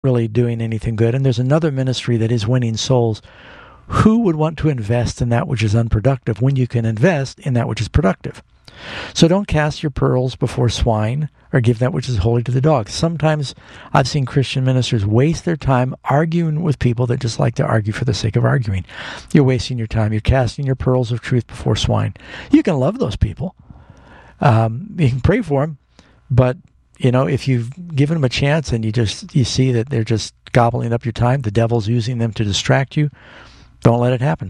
really doing anything good. And there's another ministry that is winning souls. Who would want to invest in that which is unproductive when you can invest in that which is productive? So don't cast your pearls before swine or give that which is holy to the dogs. Sometimes I've seen Christian ministers waste their time arguing with people that just like to argue for the sake of arguing. You're wasting your time. You're casting your pearls of truth before swine. You can love those people. You can pray for them, but if you've given them a chance and you see that they're just gobbling up your time, the devil's using them to distract you, don't let it happen.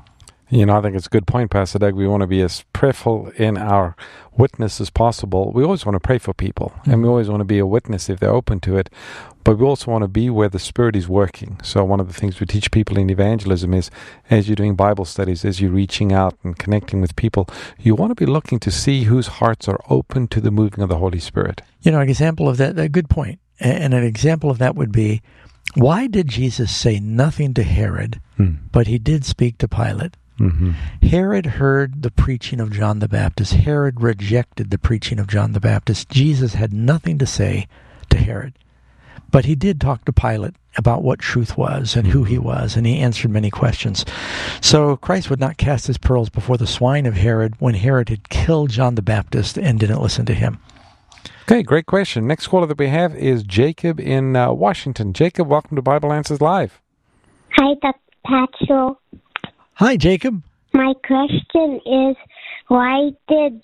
I think it's a good point, Pastor Doug. We want to be as prayerful in our witness as possible. We always want to pray for people, and we always want to be a witness if they're open to it. But we also want to be where the Spirit is working. So one of the things we teach people in evangelism is, as you're doing Bible studies, as you're reaching out and connecting with people, you want to be looking to see whose hearts are open to the moving of the Holy Spirit. An example of that, a good point, and an example of that would be, why did Jesus say nothing to Herod, but he did speak to Pilate? Mm-hmm. Herod heard the preaching of John the Baptist. Herod rejected the preaching of John the Baptist. Jesus had nothing to say to Herod. But he did talk to Pilate about what truth was and who he was, and he answered many questions. So Christ would not cast his pearls before the swine of Herod when Herod had killed John the Baptist and didn't listen to him. Okay, great question. Next caller that we have is Jacob in Washington. Jacob, welcome to Bible Answers Live. Hi, Dr. Patchell. Hi, Jacob. My question is, why did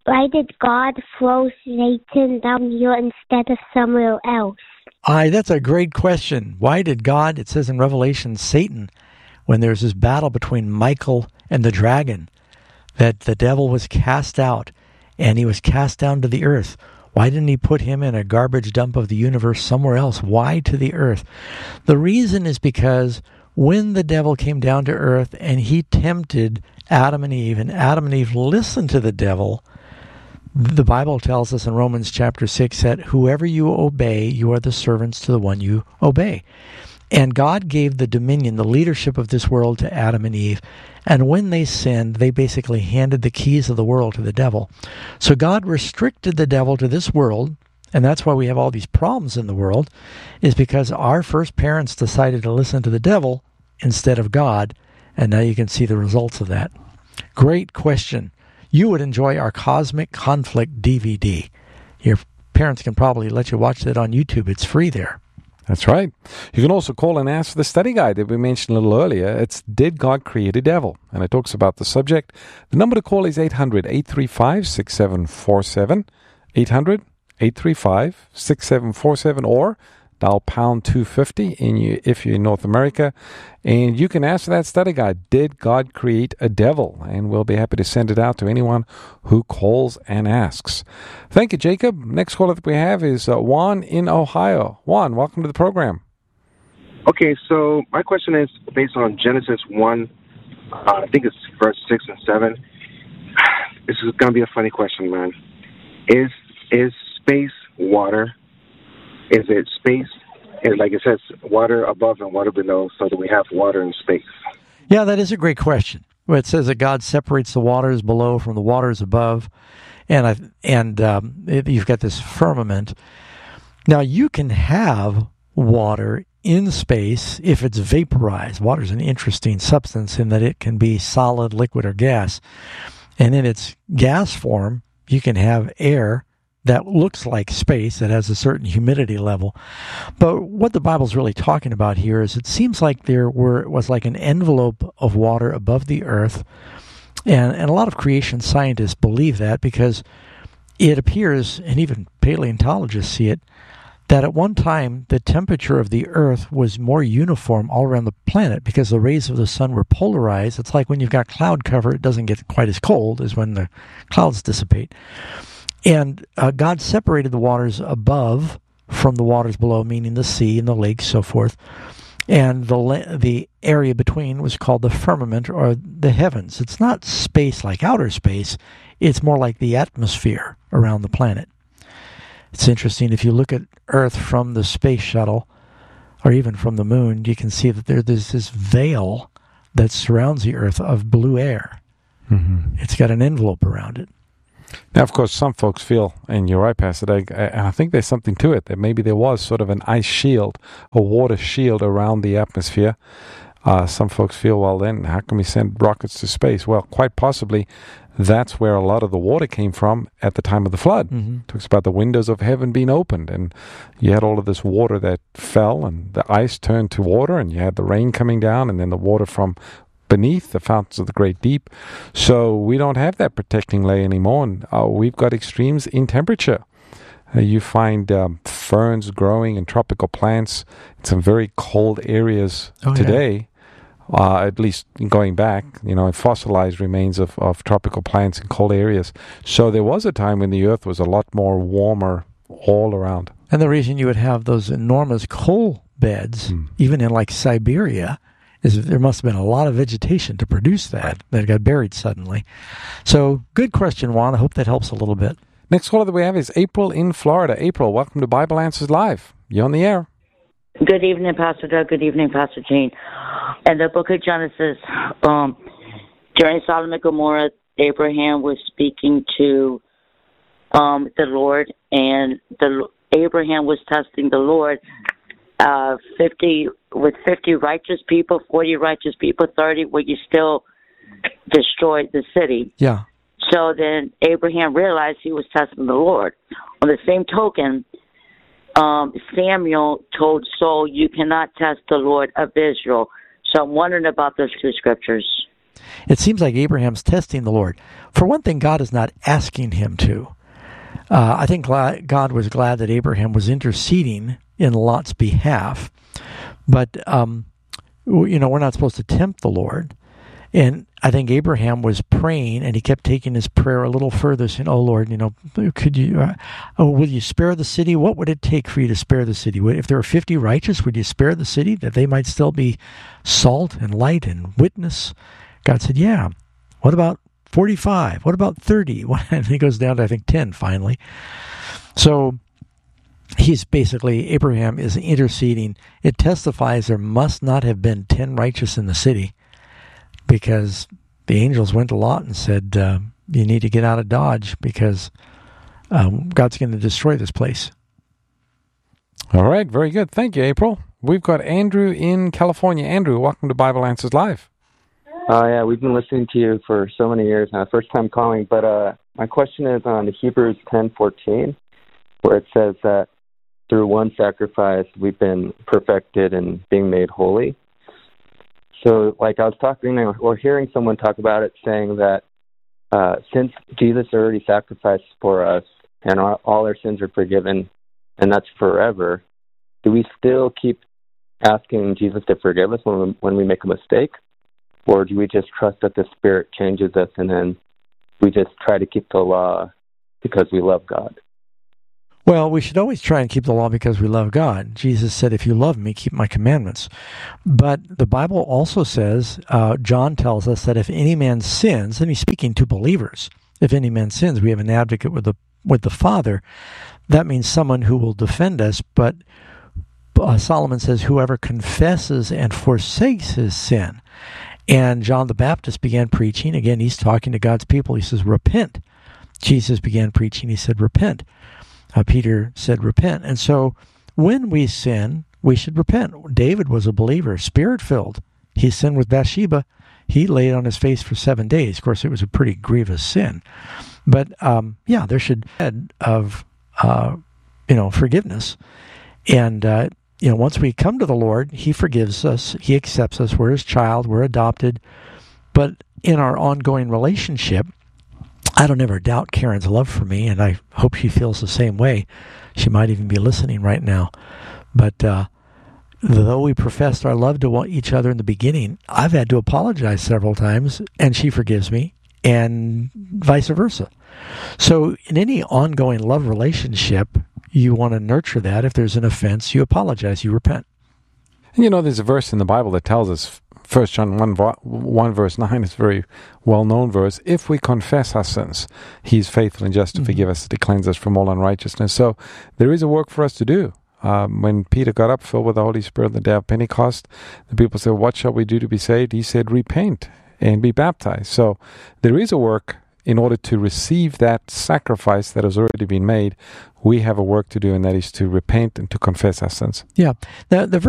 God throw Satan down here instead of somewhere else? That's a great question. Why did God, it says in Revelation, Satan, when there's this battle between Michael and the dragon, that the devil was cast out and he was cast down to the earth. Why didn't he put him in a garbage dump of the universe somewhere else? Why to the earth? The reason is because when the devil came down to earth and he tempted Adam and Eve listened to the devil, the Bible tells us in Romans chapter 6 that whoever you obey, you are the servants to the one you obey. And God gave the dominion, the leadership of this world to Adam and Eve. And when they sinned, they basically handed the keys of the world to the devil. So God restricted the devil to this world, and that's why we have all these problems in the world, is because our first parents decided to listen to the devil instead of God, and now you can see the results of that. Great question. You would enjoy our Cosmic Conflict DVD. Your parents can probably let you watch that on YouTube. It's free there. That's right. You can also call and ask for the study guide that we mentioned a little earlier. It's Did God Create a Devil? And it talks about the subject. The number to call is 800-835-6747, 800-835-6747, or dial pound 250 if you're in North America. And you can ask for that study guide, Did God Create a Devil? And we'll be happy to send it out to anyone who calls and asks. Thank you, Jacob. Next caller that we have is Juan in Ohio. Juan, welcome to the program. Okay, so my question is based on Genesis 1, I think it's verse 6 and 7. This is going to be a funny question, man. Is space water? Is it space, like it says, water above and water below, so that we have water in space? Yeah, that is a great question. It says that God separates the waters below from the waters above, and you've got this firmament. Now, you can have water in space if it's vaporized. Water is an interesting substance in that it can be solid, liquid, or gas. And in its gas form, you can have air that looks like space, that has a certain humidity level. But what the Bible's really talking about here is it seems like there was like an envelope of water above the earth, and a lot of creation scientists believe that because it appears, and even paleontologists see it, that at one time the temperature of the earth was more uniform all around the planet because the rays of the sun were polarized. It's like when you've got cloud cover, it doesn't get quite as cold as when the clouds dissipate. And God separated the waters above from the waters below, meaning the sea and the lakes, so forth. And the area between was called the firmament, or the heavens. It's not space like outer space. It's more like the atmosphere around the planet. It's interesting. If you look at Earth from the space shuttle, or even from the moon, you can see that there's this veil that surrounds the Earth of blue air. Mm-hmm. It's got an envelope around it. Now, of course, some folks feel, and you're right, Pastor Doug, and I think there's something to it, that maybe there was sort of an ice shield, a water shield around the atmosphere. Some folks feel, well, then how can we send rockets to space? Well, quite possibly that's where a lot of the water came from at the time of the flood. Mm-hmm. Talks about the windows of heaven being opened, and you had all of this water that fell, and the ice turned to water, and you had the rain coming down, and then the water from beneath the fountains of the great deep. So we don't have that protecting layer anymore, and we've got extremes in temperature. You find ferns growing and tropical plants in some very cold areas today. Yeah. At least going back, fossilized remains of tropical plants in cold areas. So there was a time when the earth was a lot more warmer all around. And the reason you would have those enormous coal beds, even in like Siberia, is there must have been a lot of vegetation to produce that got buried suddenly. So good question, Juan. I hope that helps a little bit. Next caller that we have is April in Florida. April, welcome to Bible Answers Live. You're on the air. Good evening, Pastor Doug. Good evening, Pastor Gene. In the book of Genesis, during Sodom and Gomorrah, Abraham was speaking to the Lord, and Abraham was testing the Lord. 50 righteous people, 40 righteous people, 30, will you still destroy the city? Yeah. So then Abraham realized he was testing the Lord. On the same token, Samuel told Saul, you cannot test the Lord of Israel. So I'm wondering about those two scriptures. It seems like Abraham's testing the Lord. For one thing, God is not asking him to. I think God was glad that Abraham was interceding in Lot's behalf. But, we're not supposed to tempt the Lord. And I think Abraham was praying, and he kept taking his prayer a little further, saying, "Oh Lord, could you? Will you spare the city? What would it take for you to spare the city? If there were 50 righteous, would you spare the city that they might still be salt and light and witness?" God said, "Yeah." What about 45? What about 30? And he goes down to, I think, 10 finally. So Abraham is interceding. It testifies there must not have been 10 righteous in the city, because the angels went to Lot and said, you need to get out of Dodge because God's going to destroy this place. All right, very good. Thank you, April. We've got Andrew in California. Andrew, welcome to Bible Answers Live. Yeah, we've been listening to you for so many years now, first time calling. But my question is on Hebrews 10:14, where it says that through one sacrifice we've been perfected and being made holy. So, I was talking or hearing someone talk about it, saying that since Jesus already sacrificed for us and all our sins are forgiven, and that's forever, do we still keep asking Jesus to forgive us when we make a mistake? Or do we just trust that the Spirit changes us and then we just try to keep the law because we love God? Well, we should always try and keep the law because we love God. Jesus said, if you love me, keep my commandments. But the Bible also says, John tells us that if any man sins, and he's speaking to believers, if any man sins, we have an advocate with the Father. That means someone who will defend us. But Solomon says, whoever confesses and forsakes his sin. And John the Baptist began preaching. Again, he's talking to God's people. He says, repent. Jesus began preaching. He said, repent. Peter said, repent. And so when we sin, we should repent. David was a believer, Spirit-filled. He sinned with Bathsheba. He laid on his face for 7 days. Of course, it was a pretty grievous sin. But, there should be of forgiveness. And, once we come to the Lord, he forgives us. He accepts us. We're his child. We're adopted. But in our ongoing relationship, I don't ever doubt Karen's love for me, and I hope she feels the same way. She might even be listening right now. But though we professed our love to each other in the beginning, I've had to apologize several times, and she forgives me, and vice versa. So in any ongoing love relationship, you want to nurture that. If there's an offense, you apologize, you repent. And there's a verse in the Bible that tells us, 1 John 1 verse 9 is a very well-known verse. If we confess our sins, he's faithful and just to forgive us, to cleanse us from all unrighteousness. So there is a work for us to do. When Peter got up, filled with the Holy Spirit on the day of Pentecost, the people said, what shall we do to be saved? He said, repent and be baptized. So there is a work in order to receive that sacrifice that has already been made, we have a work to do, and that is to repent and to confess our sins. Yeah. The